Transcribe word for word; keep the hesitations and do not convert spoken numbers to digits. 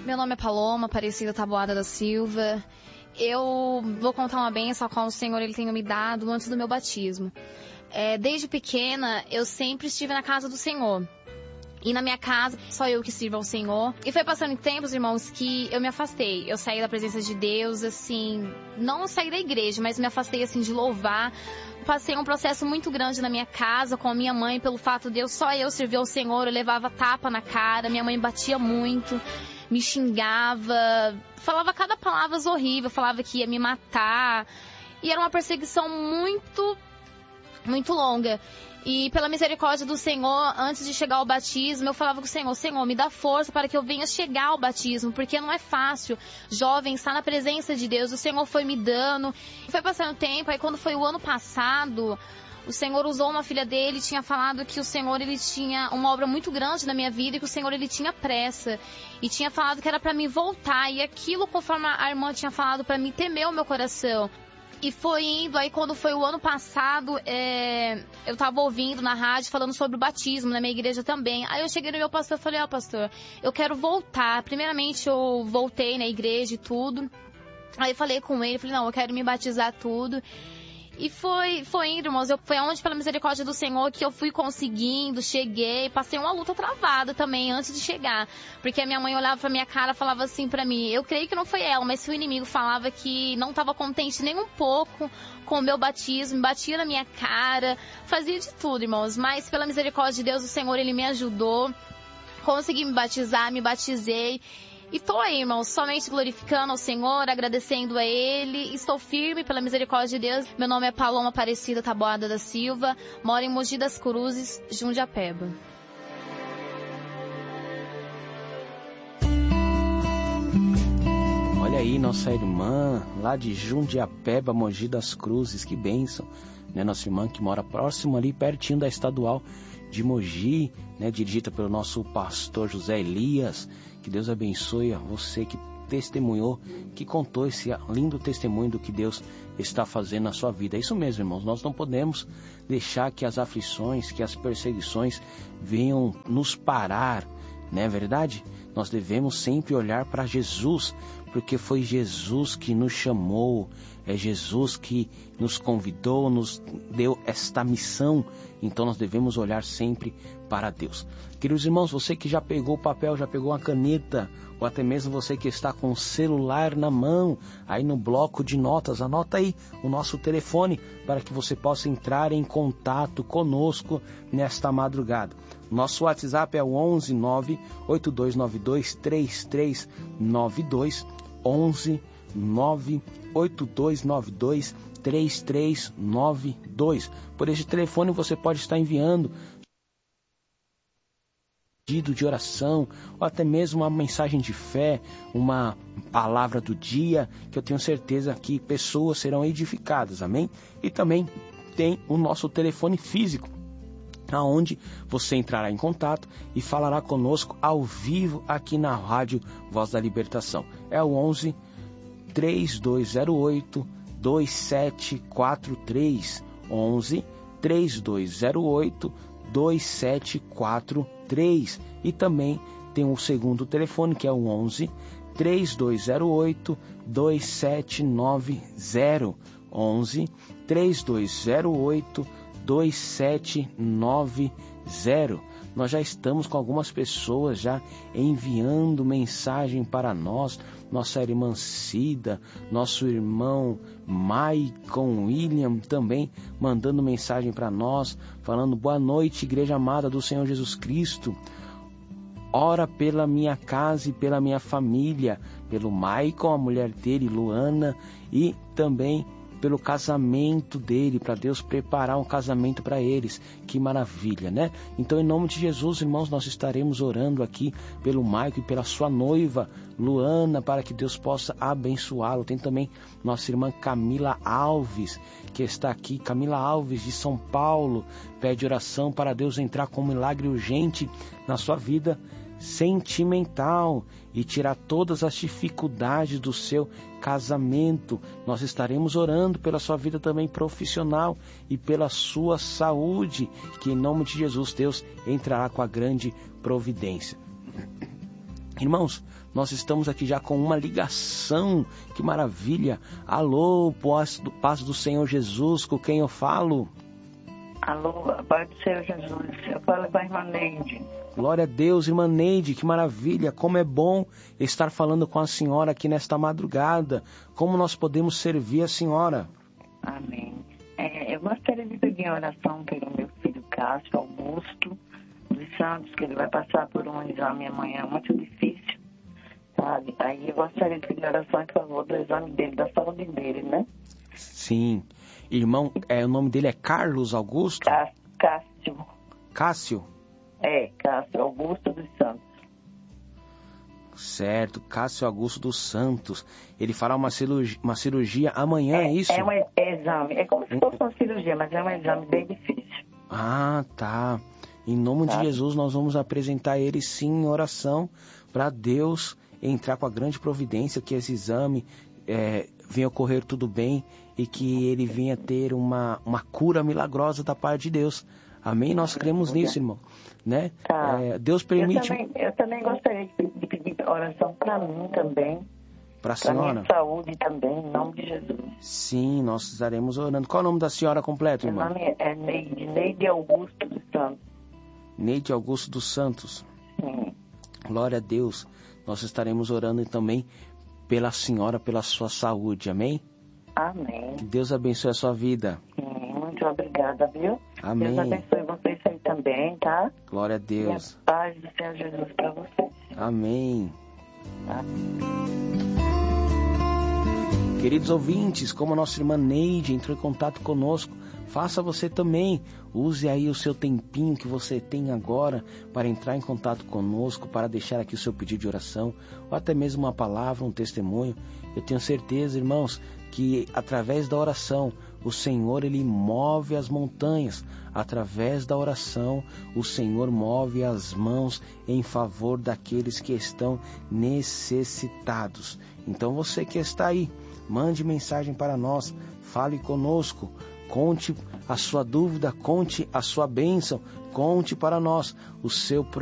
Meu nome é Paloma Aparecida Taboada da Silva. Eu vou contar uma bênção a qual o Senhor ele tem me dado antes do meu batismo. É, desde pequena, eu sempre estive na casa do Senhor. E na minha casa, só eu que sirvo ao Senhor. E foi passando em tempos, irmãos, que eu me afastei. Eu saí da presença de Deus, assim... Não saí da igreja, mas me afastei, assim, de louvar. Passei um processo muito grande na minha casa com a minha mãe, pelo fato de eu, só eu servir ao Senhor. Eu levava tapa na cara, minha mãe batia muito, me xingava, falava cada palavra horrível, falava que ia me matar. E era uma perseguição muito, muito longa. E pela misericórdia do Senhor, antes de chegar ao batismo, eu falava com o Senhor, Senhor, me dá força para que eu venha chegar ao batismo, porque não é fácil. Jovem, estar na presença de Deus, o Senhor foi me dando. E foi passando o tempo, aí quando foi o ano passado, o Senhor usou uma filha dele, tinha falado que o Senhor ele tinha uma obra muito grande na minha vida e que o Senhor ele tinha pressa. E tinha falado que era para mim voltar. E aquilo, conforme a irmã tinha falado para mim, temeu o meu coração. E foi indo, aí quando foi o ano passado, é, eu tava ouvindo na rádio falando sobre o batismo, na minha igreja também. Aí eu cheguei no meu pastor e falei, ó oh, pastor, eu quero voltar. Primeiramente eu voltei na igreja e tudo. Aí eu falei com ele, falei, não, eu quero me batizar tudo. E foi, foi indo, irmãos, eu, foi onde, pela misericórdia do Senhor, que eu fui conseguindo, cheguei, passei uma luta travada também antes de chegar. Porque a minha mãe olhava pra minha cara e falava assim pra mim, eu creio que não foi ela, mas se o inimigo falava que não estava contente nem um pouco com o meu batismo, batia na minha cara, fazia de tudo, irmãos. Mas pela misericórdia de Deus, o Senhor, ele me ajudou, consegui me batizar, me batizei. E tô aí, irmãos, somente glorificando ao Senhor, agradecendo a Ele. Estou firme pela misericórdia de Deus. Meu nome é Paloma Aparecida Taboada da Silva. Moro em Mogi das Cruzes, Jundiapeba. Olha aí, nossa irmã, lá de Jundiapeba, Mogi das Cruzes, que bênção. Né? Nossa irmã que mora próximo ali, pertinho da Estadual de Mogi, né? Dirigida pelo nosso pastor José Elias. Que Deus abençoe a você que testemunhou, que contou esse lindo testemunho do que Deus está fazendo na sua vida. É isso mesmo, irmãos, nós não podemos deixar que as aflições, que as perseguições venham nos parar, não é verdade? Nós devemos sempre olhar para Jesus, porque foi Jesus que nos chamou, é Jesus que nos convidou, nos deu esta missão. Então nós devemos olhar sempre para Deus. Queridos irmãos, você que já pegou o papel, já pegou a caneta, ou até mesmo você que está com o celular na mão, aí no bloco de notas, anota aí o nosso telefone para que você possa entrar em contato conosco nesta madrugada. Nosso WhatsApp é o onze nove oito dois nove dois três três nove dois, onze nove oito dois nove dois três três nove dois. Por este telefone você pode estar enviando pedido de oração, ou até mesmo uma mensagem de fé, uma palavra do dia, que eu tenho certeza que pessoas serão edificadas, amém? E também tem o nosso telefone físico, aonde você entrará em contato e falará conosco ao vivo aqui na Rádio Voz da Libertação. É o onze três dois zero oito dois sete quatro três, onze três dois zero oito dois sete quatro três. E também tem um segundo telefone que é o onze três dois zero oito dois sete nove zero, onze três dois zero oito dois sete nove zero. Nós já estamos com algumas pessoas já enviando mensagem para nós, nossa irmã Cida, nosso irmão Maicon William também mandando mensagem para nós, falando boa noite, igreja amada do Senhor Jesus Cristo. Ora pela minha casa e pela minha família, pelo Maicon, a mulher dele, Luana, e também pelo casamento dele, para Deus preparar um casamento para eles. Que maravilha, né? Então, em nome de Jesus, irmãos, nós estaremos orando aqui pelo Maicon e pela sua noiva, Luana, para que Deus possa abençoá-lo. Tem também nossa irmã Camila Alves, que está aqui, Camila Alves de São Paulo, pede oração para Deus entrar com um milagre urgente na sua vida sentimental e tirar todas as dificuldades do seu casamento. Nós estaremos orando pela sua vida também profissional e pela sua saúde, que em nome de Jesus Deus entrará com a grande providência. Irmãos, nós estamos aqui já com uma ligação, que maravilha. Alô, paz do, paz do Senhor Jesus, com quem eu falo? Alô, paz do Senhor Jesus, eu falo com a irmã Neide. Glória a Deus, irmã Neide, que maravilha, como é bom estar falando com a senhora aqui nesta madrugada. Como nós podemos servir a senhora? Amém. É, eu gostaria de pedir oração pelo meu filho Cássio Augusto dos Santos, que ele vai passar por um exame amanhã muito difícil, sabe? Aí eu gostaria de pedir oração em favor do exame dele, da saúde dele, né? Sim. Irmão, é, o nome dele é Carlos Augusto? Cá- Cássio. Cássio? É, Cássio Augusto dos Santos. Certo, Cássio Augusto dos Santos. Ele fará uma cirurgia, uma cirurgia amanhã, é, é isso? É um exame, é como se fosse uma cirurgia, mas é um exame bem difícil. Ah, tá. Em nome Tá. de Jesus, nós vamos apresentar ele sim em oração para Deus entrar com a grande providência, que esse exame é, venha ocorrer tudo bem e que ele venha ter uma, uma cura milagrosa da parte de Deus. Amém? Nós cremos nisso, irmão. Né? Tá. É, Deus permite... Eu também, eu também gostaria de pedir, de pedir oração para mim também, Para a para senhora? minha saúde também, em nome de Jesus. Sim, nós estaremos orando. Qual é o nome da senhora completo, Meu irmão? nome é Neide, Neide Augusto dos Santos. Neide Augusto dos Santos. Sim. Glória a Deus. Nós estaremos orando também pela senhora, pela sua saúde. Amém? Amém. Que Deus abençoe a sua vida. Sim, muito obrigada, viu? Amém. Deus abençoe vocês aí também, tá? Glória a E a Deus. paz do Senhor Jesus para vocês. Amém. Tá? Queridos ouvintes, como a nossa irmã Neide entrou em contato conosco, faça você também. Use aí o seu tempinho que você tem agora para entrar em contato conosco, para deixar aqui o seu pedido de oração, ou até mesmo uma palavra, um testemunho. Eu tenho certeza, irmãos, que através da oração, o Senhor, Ele move as montanhas. Através da oração, o Senhor move as mãos em favor daqueles que estão necessitados. Então você que está aí, mande mensagem para nós, fale conosco, conte a sua dúvida, conte a sua bênção, conte para nós o seu